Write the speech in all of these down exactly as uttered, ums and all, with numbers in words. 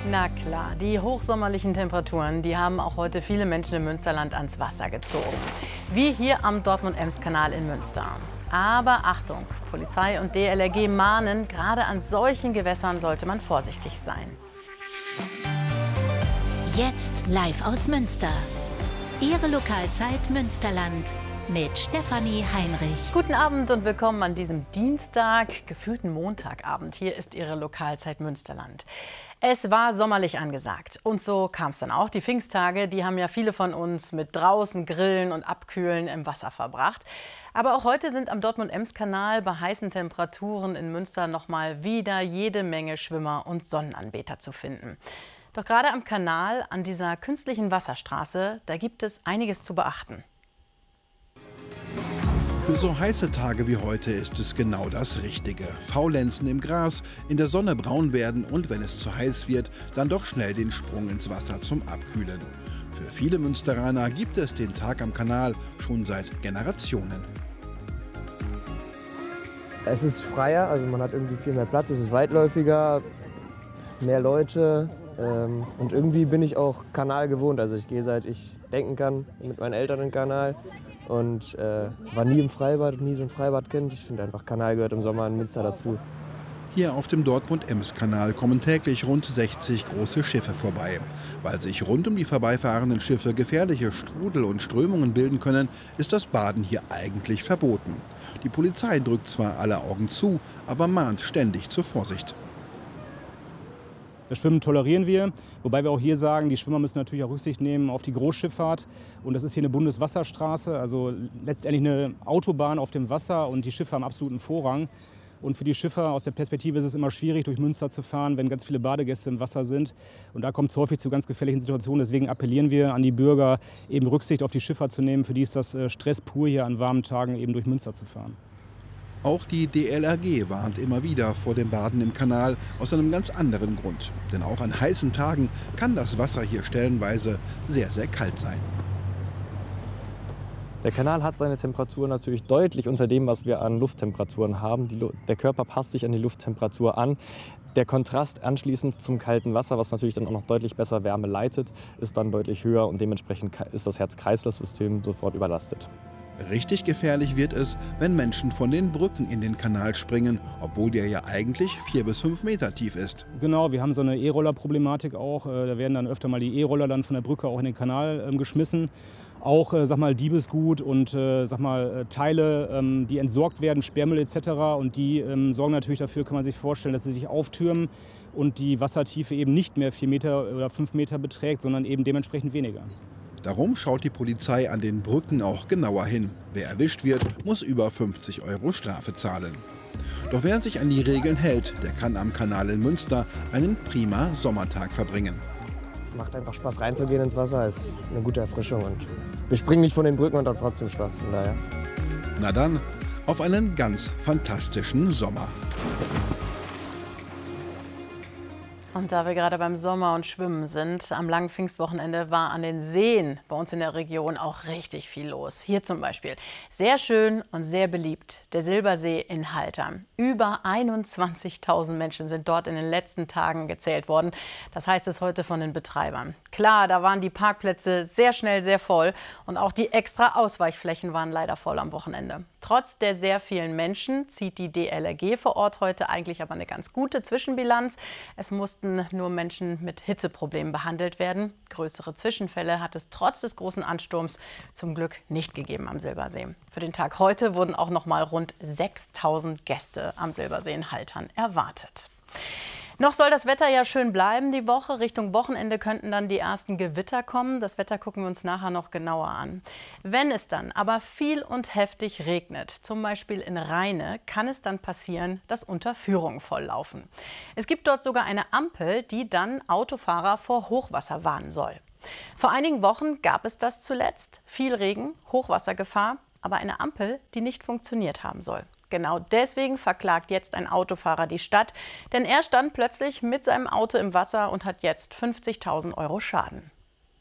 Na klar, die hochsommerlichen Temperaturen, die haben auch heute viele Menschen im Münsterland ans Wasser gezogen. Wie hier am Dortmund-Ems-Kanal in Münster. Aber Achtung, Polizei und D L R G mahnen, gerade an solchen Gewässern sollte man vorsichtig sein. Jetzt live aus Münster. Ihre Lokalzeit Münsterland mit Stefanie Heinrich. Guten Abend und willkommen an diesem Dienstag, gefühlten Montagabend. Hier ist Ihre Lokalzeit Münsterland. Es war sommerlich angesagt und so kam es dann auch. Die Pfingsttage, die haben ja viele von uns mit draußen Grillen und Abkühlen im Wasser verbracht. Aber auch heute sind am Dortmund-Ems-Kanal bei heißen Temperaturen in Münster noch mal wieder jede Menge Schwimmer und Sonnenanbeter zu finden. Doch gerade am Kanal, an dieser künstlichen Wasserstraße, da gibt es einiges zu beachten. Für so heiße Tage wie heute ist es genau das Richtige. Faulenzen im Gras, in der Sonne braun werden und wenn es zu heiß wird, dann doch schnell den Sprung ins Wasser zum Abkühlen. Für viele Münsteraner gibt es den Tag am Kanal schon seit Generationen. Es ist freier, also man hat irgendwie viel mehr Platz, es ist weitläufiger, mehr Leute ähm, und irgendwie bin ich auch Kanal gewohnt. Also ich gehe, seit ich denken kann, mit meinen Eltern in den Kanal. Und äh, war nie im Freibad, nie so ein Freibadkind. Ich finde einfach, Kanal gehört im Sommer in Münster dazu. Hier auf dem Dortmund-Ems-Kanal kommen täglich rund sechzig große Schiffe vorbei. Weil sich rund um die vorbeifahrenden Schiffe gefährliche Strudel und Strömungen bilden können, ist das Baden hier eigentlich verboten. Die Polizei drückt zwar alle Augen zu, aber mahnt ständig zur Vorsicht. Das Schwimmen tolerieren wir, wobei wir auch hier sagen, die Schwimmer müssen natürlich auch Rücksicht nehmen auf die Großschifffahrt. Und das ist hier eine Bundeswasserstraße, also letztendlich eine Autobahn auf dem Wasser und die Schiffe haben absoluten Vorrang. Und für die Schiffer aus der Perspektive ist es immer schwierig, durch Münster zu fahren, wenn ganz viele Badegäste im Wasser sind. Und da kommt es häufig zu ganz gefährlichen Situationen. Deswegen appellieren wir an die Bürger, eben Rücksicht auf die Schiffer zu nehmen. Für die ist das Stress pur, hier an warmen Tagen eben durch Münster zu fahren. Auch die D L R G warnt immer wieder vor dem Baden im Kanal aus einem ganz anderen Grund. Denn auch an heißen Tagen kann das Wasser hier stellenweise sehr, sehr kalt sein. Der Kanal hat seine Temperatur natürlich deutlich unter dem, was wir an Lufttemperaturen haben. Die, der Körper passt sich an die Lufttemperatur an. Der Kontrast anschließend zum kalten Wasser, was natürlich dann auch noch deutlich besser Wärme leitet, ist dann deutlich höher und dementsprechend ist das Herz-Kreislauf-System sofort überlastet. Richtig gefährlich wird es, wenn Menschen von den Brücken in den Kanal springen, obwohl der ja eigentlich vier bis fünf Meter tief ist. Genau, wir haben so eine E-Roller-Problematik auch. Da werden dann öfter mal die E-Roller dann von der Brücke auch in den Kanal ähm, geschmissen. Auch äh, sag mal, Diebesgut und äh, sag mal, Teile, ähm, die entsorgt werden, Sperrmüll et cetera. Und die ähm, sorgen natürlich dafür, kann man sich vorstellen, dass sie sich auftürmen und die Wassertiefe eben nicht mehr vier Meter oder fünf Meter beträgt, sondern eben dementsprechend weniger. Darum schaut die Polizei an den Brücken auch genauer hin. Wer erwischt wird, muss über fünfzig Euro Strafe zahlen. Doch wer sich an die Regeln hält, der kann am Kanal in Münster einen prima Sommertag verbringen. Macht einfach Spaß reinzugehen ins Wasser, ist eine gute Erfrischung und wir springen nicht von den Brücken und haben trotzdem Spaß, von daher. Na dann, auf einen ganz fantastischen Sommer. Und da wir gerade beim Sommer und Schwimmen sind, am langen Pfingstwochenende war an den Seen bei uns in der Region auch richtig viel los. Hier zum Beispiel sehr schön und sehr beliebt, der Silbersee in Haltern. Über einundzwanzigtausend Menschen sind dort in den letzten Tagen gezählt worden. Das heißt es heute von den Betreibern. Klar, da waren die Parkplätze sehr schnell sehr voll und auch die extra Ausweichflächen waren leider voll am Wochenende. Trotz der sehr vielen Menschen zieht die D L R G vor Ort heute eigentlich aber eine ganz gute Zwischenbilanz. Es mussten nur Menschen mit Hitzeproblemen behandelt werden. Größere Zwischenfälle hat es trotz des großen Ansturms zum Glück nicht gegeben am Silbersee. Für den Tag heute wurden auch noch mal rund sechstausend Gäste am Silbersee in Haltern erwartet. Noch soll das Wetter ja schön bleiben die Woche. Richtung Wochenende könnten dann die ersten Gewitter kommen. Das Wetter gucken wir uns nachher noch genauer an. Wenn es dann aber viel und heftig regnet, zum Beispiel in Rheine, kann es dann passieren, dass Unterführungen volllaufen. Es gibt dort sogar eine Ampel, die dann Autofahrer vor Hochwasser warnen soll. Vor einigen Wochen gab es das zuletzt. Viel Regen, Hochwassergefahr, aber eine Ampel, die nicht funktioniert haben soll. Genau deswegen verklagt jetzt ein Autofahrer die Stadt, denn er stand plötzlich mit seinem Auto im Wasser und hat jetzt fünfzigtausend Euro Schaden.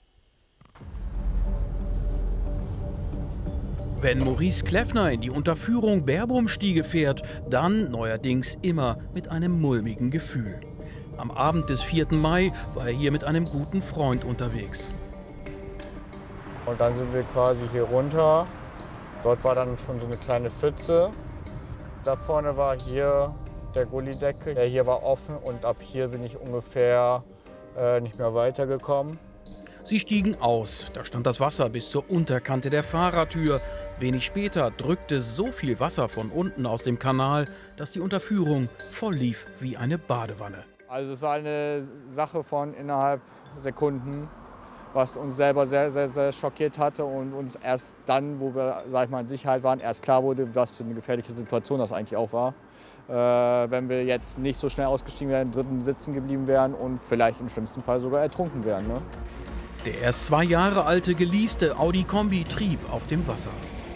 Wenn Maurice Kleffner in die Unterführung Berbumstiege fährt, dann neuerdings immer mit einem mulmigen Gefühl. Am Abend des vierten Mai war er hier mit einem guten Freund unterwegs. Und dann sind wir quasi hier runter. Dort war dann schon so eine kleine Pfütze. Da vorne war hier der Gullideckel. Der hier war offen und ab hier bin ich ungefähr äh, nicht mehr weitergekommen. Sie stiegen aus. Da stand das Wasser bis zur Unterkante der Fahrertür. Wenig später drückte so viel Wasser von unten aus dem Kanal, dass die Unterführung voll lief wie eine Badewanne. Also es war eine Sache von innerhalb Sekunden, was uns selber sehr, sehr, sehr schockiert hatte und uns erst dann, wo wir, sag ich mal, in Sicherheit waren, erst klar wurde, was für eine gefährliche Situation das eigentlich auch war. Äh, wenn wir jetzt nicht so schnell ausgestiegen wären, dritten sitzen geblieben wären und vielleicht im schlimmsten Fall sogar ertrunken wären. Ne? Der erst zwei Jahre alte geleaste Audi Kombi trieb auf dem Wasser.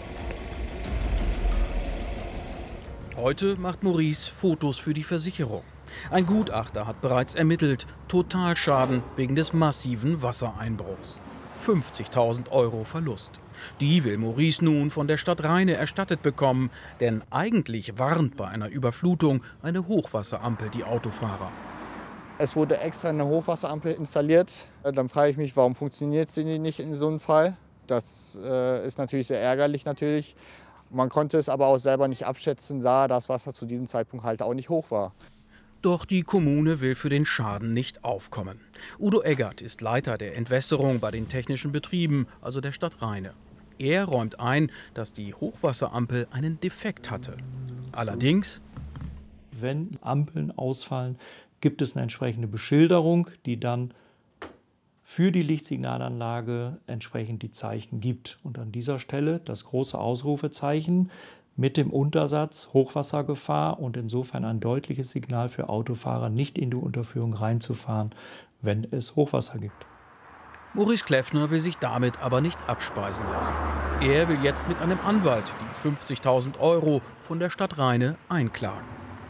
Heute macht Maurice Fotos für die Versicherung. Ein Gutachter hat bereits ermittelt, Totalschaden wegen des massiven Wassereinbruchs. fünfzigtausend Euro Verlust. Die will Maurice nun von der Stadt Rheine erstattet bekommen, denn eigentlich warnt bei einer Überflutung eine Hochwasserampel die Autofahrer. Es wurde extra eine Hochwasserampel installiert. Dann frage ich mich, warum funktioniert sie nicht in so einem Fall? Das äh, ist natürlich sehr ärgerlich natürlich. Man konnte es aber auch selber nicht abschätzen, da das Wasser zu diesem Zeitpunkt halt auch nicht hoch war. Doch die Kommune will für den Schaden nicht aufkommen. Udo Eggert ist Leiter der Entwässerung bei den technischen Betrieben, also der Stadt Rheine. Er räumt ein, dass die Hochwasserampel einen Defekt hatte. Allerdings, wenn Ampeln ausfallen, gibt es eine entsprechende Beschilderung, die dann für die Lichtsignalanlage entsprechend die Zeichen gibt. Und an dieser Stelle das große Ausrufezeichen mit dem Untersatz Hochwassergefahr und insofern ein deutliches Signal für Autofahrer, nicht in die Unterführung reinzufahren, wenn es Hochwasser gibt. Maurice Kleffner will sich damit aber nicht abspeisen lassen. Er will jetzt mit einem Anwalt die fünfzigtausend Euro von der Stadt Rheine einklagen.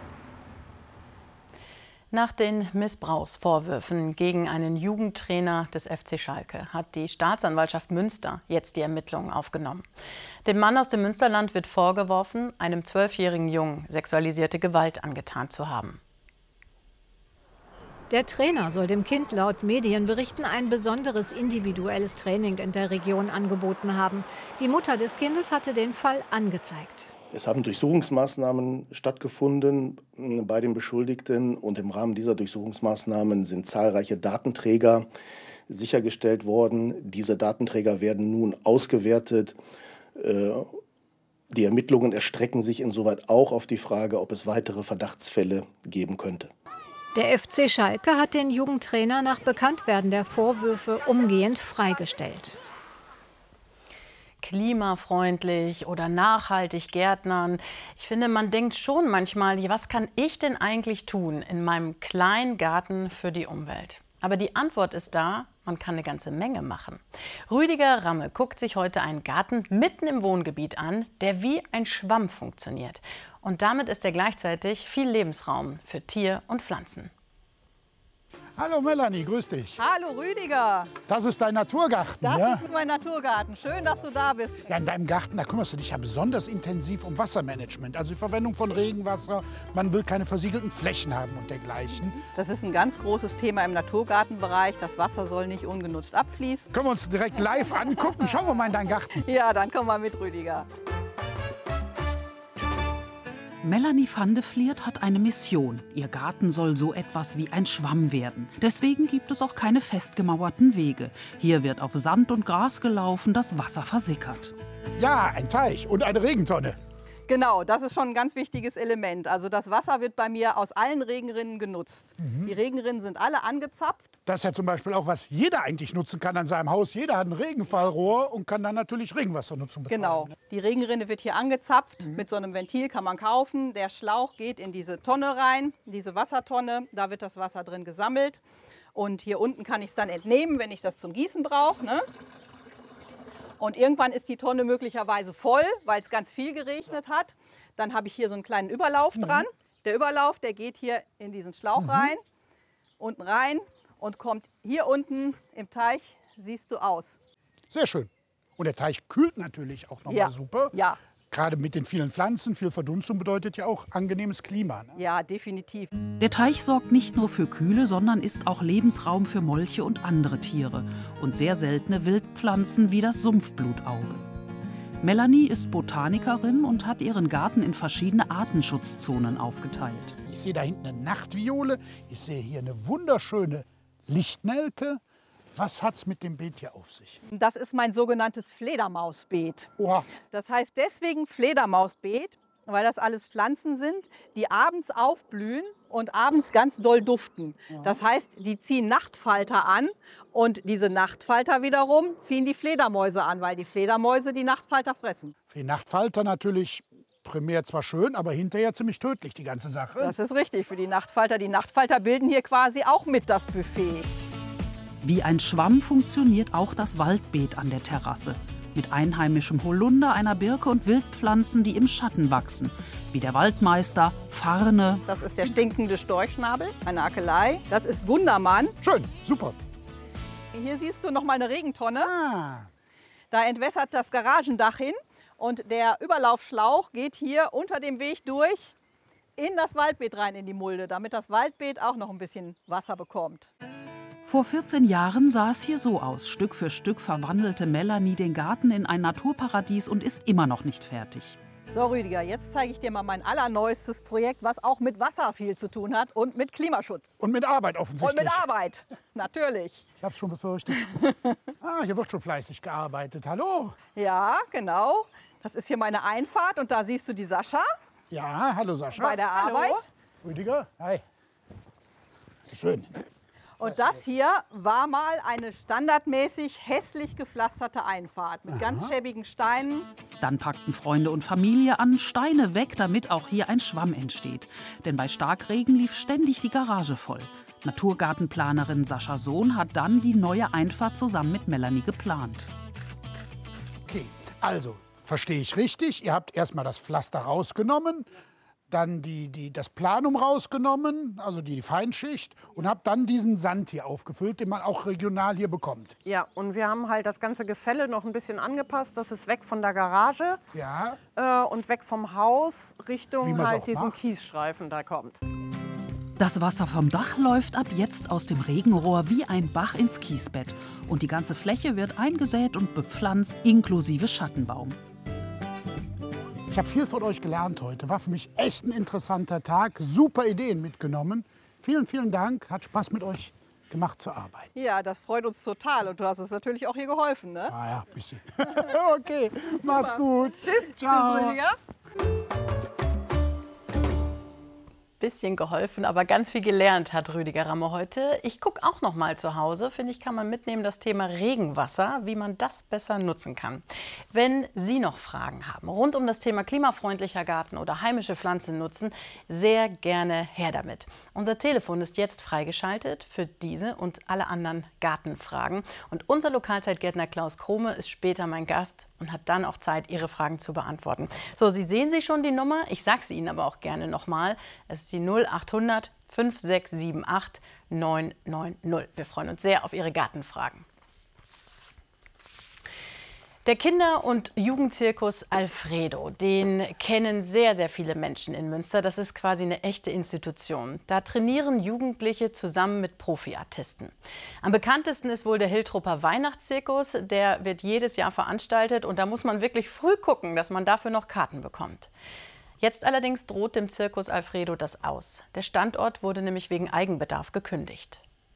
Nach den Missbrauchsvorwürfen gegen einen Jugendtrainer des F C Schalke hat die Staatsanwaltschaft Münster jetzt die Ermittlungen aufgenommen. Dem Mann aus dem Münsterland wird vorgeworfen, einem zwölfjährigen Jungen sexualisierte Gewalt angetan zu haben. Der Trainer soll dem Kind laut Medienberichten ein besonderes individuelles Training in der Region angeboten haben. Die Mutter des Kindes hatte den Fall angezeigt. Es haben Durchsuchungsmaßnahmen stattgefunden bei den Beschuldigten und im Rahmen dieser Durchsuchungsmaßnahmen sind zahlreiche Datenträger sichergestellt worden. Diese Datenträger werden nun ausgewertet. Die Ermittlungen erstrecken sich insoweit auch auf die Frage, ob es weitere Verdachtsfälle geben könnte. Der F C Schalke hat den Jugendtrainer nach Bekanntwerden der Vorwürfe umgehend freigestellt. Klimafreundlich oder nachhaltig gärtnern. Ich finde, man denkt schon manchmal, was kann ich denn eigentlich tun in meinem kleinen Garten für die Umwelt? Aber die Antwort ist da, man kann eine ganze Menge machen. Rüdiger Ramme guckt sich heute einen Garten mitten im Wohngebiet an, der wie ein Schwamm funktioniert. Und damit ist er gleichzeitig viel Lebensraum für Tier und Pflanzen. Hallo Melanie, grüß dich. Hallo Rüdiger. Das ist dein Naturgarten, das ja? Das ist mein Naturgarten. Schön, dass du da bist. Ja, in deinem Garten, da kümmerst du dich ja besonders intensiv um Wassermanagement. Also die Verwendung von Regenwasser. Man will keine versiegelten Flächen haben und dergleichen. Das ist ein ganz großes Thema im Naturgartenbereich. Das Wasser soll nicht ungenutzt abfließen. Können wir uns direkt live angucken? Schauen wir mal in deinen Garten. Ja, dann komm mal mit, Rüdiger. Melanie van de Vliert hat eine Mission. Ihr Garten soll so etwas wie ein Schwamm werden. Deswegen gibt es auch keine festgemauerten Wege. Hier wird auf Sand und Gras gelaufen, das Wasser versickert. Ja, ein Teich und eine Regentonne. Genau, das ist schon ein ganz wichtiges Element. Also das Wasser wird bei mir aus allen Regenrinnen genutzt. Mhm. Die Regenrinnen sind alle angezapft. Das ist ja zum Beispiel auch, was jeder eigentlich nutzen kann an seinem Haus. Jeder hat ein Regenfallrohr und kann dann natürlich Regenwassernutzung betreiben. Genau, die Regenrinne wird hier angezapft. Mhm. Mit so einem Ventil kann man kaufen. Der Schlauch geht in diese Tonne rein, diese Wassertonne. Da wird das Wasser drin gesammelt. Und hier unten kann ich es dann entnehmen, wenn ich das zum Gießen brauche. Ne? Und irgendwann ist die Tonne möglicherweise voll, weil es ganz viel geregnet hat. Dann habe ich hier so einen kleinen Überlauf dran. Mhm. Der Überlauf, der geht hier in diesen Schlauch mhm. rein, unten rein und kommt hier unten im Teich, siehst du, aus. Sehr schön. Und der Teich kühlt natürlich auch noch ja. mal super. Ja. gerade mit den vielen Pflanzen, viel Verdunstung bedeutet ja auch angenehmes Klima. Ne? Ja, definitiv. Der Teich sorgt nicht nur für Kühle, sondern ist auch Lebensraum für Molche und andere Tiere und sehr seltene Wildpflanzen wie das Sumpfblutauge. Melanie ist Botanikerin und hat ihren Garten in verschiedene Artenschutzzonen aufgeteilt. Ich sehe da hinten eine Nachtviole, ich sehe hier eine wunderschöne Lichtnelke. Was hat's mit dem Beet hier auf sich? Das ist mein sogenanntes Fledermausbeet. Oha. Das heißt deswegen Fledermausbeet, weil das alles Pflanzen sind, die abends aufblühen und abends ganz doll duften. Das heißt, die ziehen Nachtfalter an und diese Nachtfalter wiederum ziehen die Fledermäuse an, weil die Fledermäuse die Nachtfalter fressen. Für die Nachtfalter natürlich primär zwar schön, aber hinterher ziemlich tödlich, die ganze Sache. Das ist richtig für die Nachtfalter. Die Nachtfalter bilden hier quasi auch mit das Buffet. Wie ein Schwamm funktioniert auch das Waldbeet an der Terrasse. Mit einheimischem Holunder, einer Birke und Wildpflanzen, die im Schatten wachsen. Wie der Waldmeister, Farne. Das ist der stinkende Storchschnabel, eine Akelei. Das ist Gundermann. Schön, super. Hier siehst du noch mal eine Regentonne. Ah. Da entwässert das Garagendach hin. Und der Überlaufschlauch geht hier unter dem Weg durch in das Waldbeet rein, in die Mulde, damit das Waldbeet auch noch ein bisschen Wasser bekommt. Vor vierzehn Jahren sah es hier so aus. Stück für Stück verwandelte Melanie den Garten in ein Naturparadies und ist immer noch nicht fertig. So Rüdiger, jetzt zeige ich dir mal mein allerneuestes Projekt, was auch mit Wasser viel zu tun hat und mit Klimaschutz. Und mit Arbeit offensichtlich. Und mit Arbeit, natürlich. Ich habe es schon befürchtet. Ah, hier wird schon fleißig gearbeitet. Hallo. Ja, genau. Das ist hier meine Einfahrt und da siehst du die Sascha. Ja, hallo Sascha. Bei der Arbeit. Hallo. Rüdiger, hi. Das ist schön. Und das hier war mal eine standardmäßig hässlich gepflasterte Einfahrt mit ganz schäbigen Steinen. Dann packten Freunde und Familie an, Steine weg, damit auch hier ein Schwamm entsteht. Denn bei Starkregen lief ständig die Garage voll. Naturgartenplanerin Sascha Sohn hat dann die neue Einfahrt zusammen mit Melanie geplant. Okay, also verstehe ich richtig. Ihr habt erstmal das Pflaster rausgenommen. Dann die, die, das Planum rausgenommen, also die Feinschicht, und habe dann diesen Sand hier aufgefüllt, den man auch regional hier bekommt. Ja, und wir haben halt das ganze Gefälle noch ein bisschen angepasst. Das ist weg von der Garage ja. äh, und weg vom Haus, Richtung halt diesen macht. Kiesstreifen da kommt. Das Wasser vom Dach läuft ab jetzt aus dem Regenrohr wie ein Bach ins Kiesbett. Und die ganze Fläche wird eingesät und bepflanzt, inklusive Schattenbaum. Ich habe viel von euch gelernt heute. War für mich echt ein interessanter Tag. Super Ideen mitgenommen. Vielen, vielen Dank. Hat Spaß mit euch gemacht zu arbeiten. Ja, das freut uns total. Und du hast uns natürlich auch hier geholfen, ne? Ah ja, ein bisschen. Okay, macht's gut. Tschüss. Ciao. Tschüss, Rüdiger. Bisschen geholfen, aber ganz viel gelernt hat Rüdiger Ramme heute. Ich gucke auch noch mal zu Hause. Finde ich, kann man mitnehmen das Thema Regenwasser, wie man das besser nutzen kann. Wenn Sie noch Fragen haben rund um das Thema klimafreundlicher Garten oder heimische Pflanzen nutzen, sehr gerne her damit. Unser Telefon ist jetzt freigeschaltet für diese und alle anderen Gartenfragen. Und unser Lokalzeitgärtner Klaus Krome ist später mein Gast und hat dann auch Zeit, Ihre Fragen zu beantworten. So, Sie sehen sie schon, die Nummer. Ich sage sie Ihnen aber auch gerne noch mal. Es ist die null achthundert fünf sechs sieben acht neun neun null. Wir freuen uns sehr auf Ihre Gartenfragen. Der Kinder- und Jugendzirkus Alfredo, den kennen sehr, sehr viele Menschen in Münster. Das ist quasi eine echte Institution. Da trainieren Jugendliche zusammen mit Profiartisten. Am bekanntesten ist wohl der Hiltrupper Weihnachtszirkus. Der wird jedes Jahr veranstaltet und da muss man wirklich früh gucken, dass man dafür noch Karten bekommt. Jetzt allerdings droht dem Zirkus Alfredo das aus. Der Standort wurde nämlich wegen Eigenbedarf gekündigt.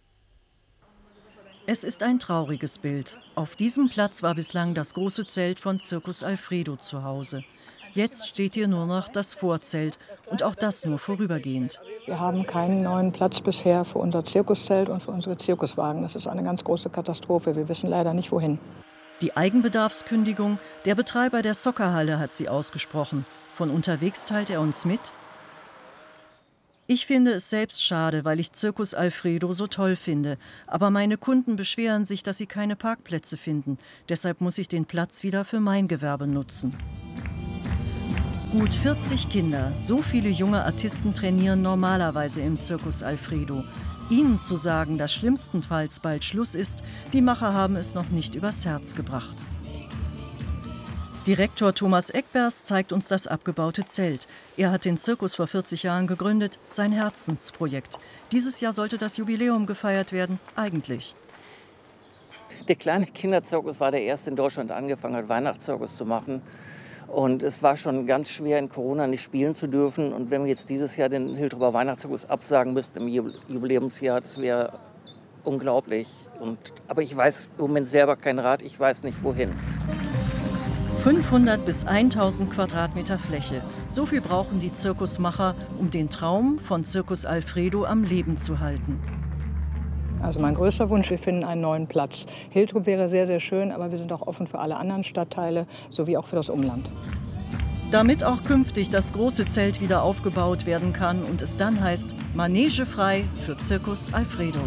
Es ist ein trauriges Bild. Auf diesem Platz war bislang das große Zelt von Circus Alfredo zu Hause. Jetzt steht hier nur noch das Vorzelt und auch das nur vorübergehend. Wir haben keinen neuen Platz bisher für unser Zirkuszelt und für unsere Zirkuswagen. Das ist eine ganz große Katastrophe. Wir wissen leider nicht, wohin. Die Eigenbedarfskündigung, der Betreiber der Soccerhalle hat sie ausgesprochen. Von unterwegs teilt er uns mit: Ich finde es selbst schade, weil ich Circus Alfredo so toll finde. Aber meine Kunden beschweren sich, dass sie keine Parkplätze finden. Deshalb muss ich den Platz wieder für mein Gewerbe nutzen. Gut vierzig Kinder, so viele junge Artisten trainieren normalerweise im Circus Alfredo. Ihnen zu sagen, dass schlimmstenfalls bald Schluss ist, die Macher haben es noch nicht übers Herz gebracht. Direktor Thomas Eckbers zeigt uns das abgebaute Zelt. Er hat den Zirkus vor vierzig Jahren gegründet, sein Herzensprojekt. Dieses Jahr sollte das Jubiläum gefeiert werden, eigentlich. Der kleine Kinderzirkus war der erste in Deutschland, der angefangen hat, Weihnachtszirkus zu machen. Und es war schon ganz schwer, in Corona nicht spielen zu dürfen. Und wenn wir jetzt dieses Jahr den Hiltrupper Weihnachtszirkus absagen müssten im Jubiläumsjahr, das wäre unglaublich. Und, aber ich weiß im Moment selber keinen Rat, ich weiß nicht wohin. fünfhundert bis tausend Quadratmeter Fläche. So viel brauchen die Zirkusmacher, um den Traum von Circus Alfredo am Leben zu halten. Also mein größter Wunsch, wir finden einen neuen Platz. Hiltrup wäre sehr, sehr schön, aber wir sind auch offen für alle anderen Stadtteile, sowie auch für das Umland. Damit auch künftig das große Zelt wieder aufgebaut werden kann und es dann heißt, Manege frei für Circus Alfredo.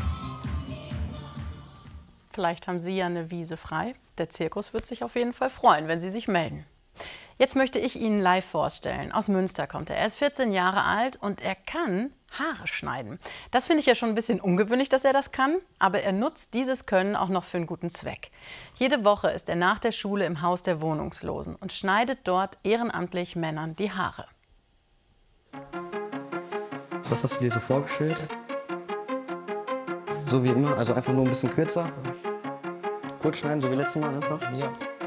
Vielleicht haben Sie ja eine Wiese frei. Der Zirkus wird sich auf jeden Fall freuen, wenn Sie sich melden. Jetzt möchte ich Ihnen live vorstellen. Aus Münster kommt er. Er ist vierzehn Jahre alt und er kann Haare schneiden. Das finde ich ja schon ein bisschen ungewöhnlich, dass er das kann. Aber er nutzt dieses Können auch noch für einen guten Zweck. Jede Woche ist er nach der Schule im Haus der Wohnungslosen und schneidet dort ehrenamtlich Männern die Haare. Was hast du dir so vorgestellt? So wie immer, also einfach nur ein bisschen kürzer. Kurz schneiden, so wie letztes Mal einfach? Ja.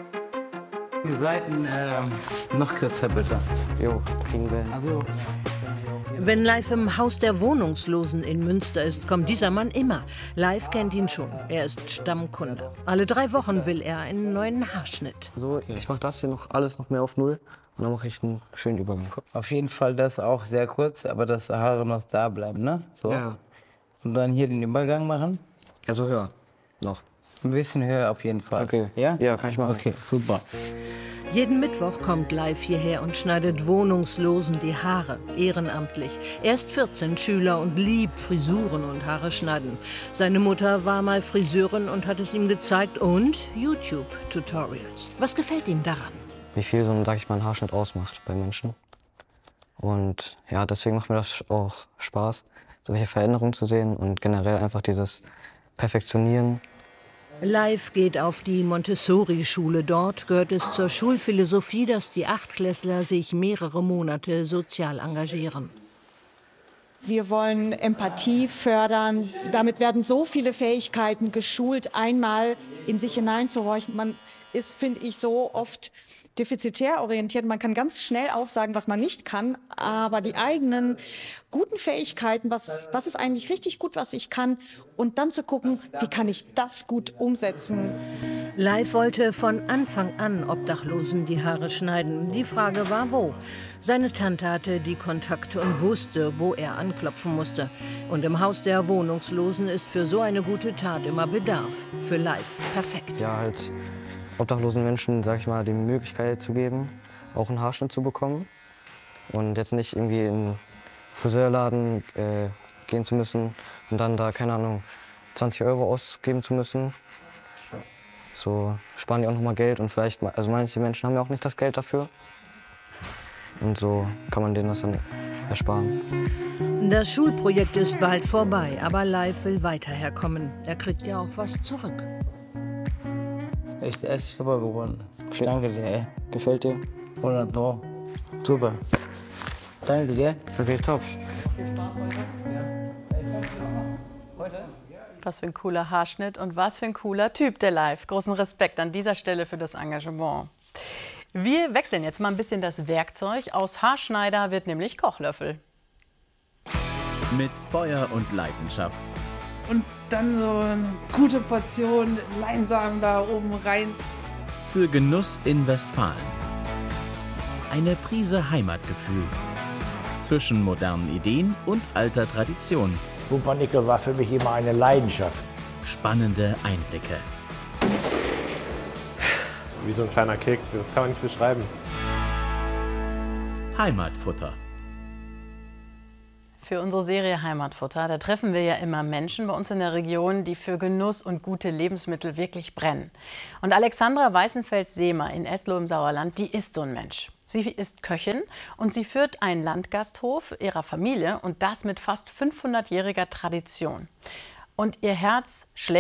Die Seiten äh, noch kürzer, bitte. Jo, kriegen wir. Also. Wenn Live im Haus der Wohnungslosen in Münster ist, kommt dieser Mann immer. Live kennt ihn schon. Er ist Stammkunde. Alle drei Wochen will er einen neuen Haarschnitt. So, ich mache das hier noch alles noch mehr auf Null und dann mache ich einen schönen Übergang. Auf jeden Fall das auch sehr kurz, aber dass die Haare noch da bleiben, ne? So. Ja. Und dann hier den Übergang machen? Also höher noch. Ein bisschen höher auf jeden Fall. Okay. Ja? Ja, kann ich machen. Okay, super. Jeden Mittwoch kommt Live hierher und schneidet Wohnungslosen die Haare, ehrenamtlich. Er ist vierzehn, Schüler und liebt Frisuren und Haare schneiden. Seine Mutter war mal Friseurin und hat es ihm gezeigt und YouTube-Tutorials. Was gefällt ihm daran? Wie viel so ein, sag ich mal, ein Haarschnitt ausmacht bei Menschen. Und ja, deswegen macht mir das auch Spaß, solche Veränderungen zu sehen und generell einfach dieses Perfektionieren. Live geht auf die Montessori-Schule. Dort gehört es zur Schulphilosophie, dass die Achtklässler sich mehrere Monate sozial engagieren. Wir wollen Empathie fördern. Damit werden so viele Fähigkeiten geschult, einmal in sich hineinzuhorchen. Man ist, finde ich, so oft defizitär orientiert. Man kann ganz schnell aufsagen, was man nicht kann, aber die eigenen guten Fähigkeiten, was, was ist eigentlich richtig gut, was ich kann, und dann zu gucken, wie kann ich das gut umsetzen. Live wollte von Anfang an Obdachlosen die Haare schneiden. Die Frage war, wo? Seine Tante hatte die Kontakte und wusste, wo er anklopfen musste. Und im Haus der Wohnungslosen ist für so eine gute Tat immer Bedarf. Für Live perfekt. Ja, halt obdachlosen Menschen, sag ich mal, die Möglichkeit zu geben, auch einen Haarschnitt zu bekommen. Und jetzt nicht irgendwie in einen Friseurladen äh, gehen zu müssen und dann da, keine Ahnung, zwanzig Euro ausgeben zu müssen. So sparen die auch noch mal Geld und vielleicht, also manche Menschen haben ja auch nicht das Geld dafür. Und so kann man denen das dann ersparen. Das Schulprojekt ist bald vorbei, aber Live will weiter herkommen. Er kriegt ja auch was zurück. Echt, echt super geworden. Ich danke dir, ey. Gefällt dir? hundert Pro. Super. Danke dir, gell? Okay, top. Viel Spaß heute. Heute? Was für ein cooler Haarschnitt und was für ein cooler Typ, der Live. Großen Respekt an dieser Stelle für das Engagement. Wir wechseln jetzt mal ein bisschen das Werkzeug. Aus Haarschneider wird nämlich Kochlöffel. Mit Feuer und Leidenschaft. Und dann so eine gute Portion Leinsamen da oben rein. Für Genuss in Westfalen. Eine Prise Heimatgefühl. Zwischen modernen Ideen und alter Tradition. Pumpernickel war für mich immer eine Leidenschaft. Spannende Einblicke. Wie so ein kleiner Kick, das kann man nicht beschreiben. Heimatfutter. Für unsere Serie Heimatfutter, da treffen wir ja immer Menschen bei uns in der Region, die für Genuss und gute Lebensmittel wirklich brennen. Und Alexandra Weißenfels-Seemer in Esloh im Sauerland, die ist so ein Mensch. Sie ist Köchin und sie führt einen Landgasthof ihrer Familie und das mit fast fünfhundertjähriger Tradition. Und ihr Herz schlägt